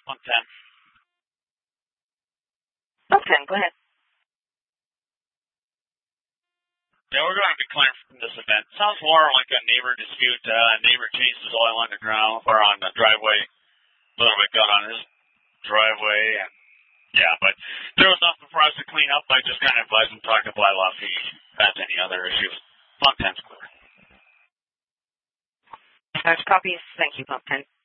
10. Okay, go ahead. Yeah, we're going to decline from this event. Sounds more like a neighbor dispute. A neighbor changed his oil on the ground or on the driveway. A little bit got on his driveway, and yeah, but there was nothing for us to clean up. I just kind of advised him to talk to bylaw if he has any other issues. Pump 10's clear. There's copies. Thank you, Pump 10.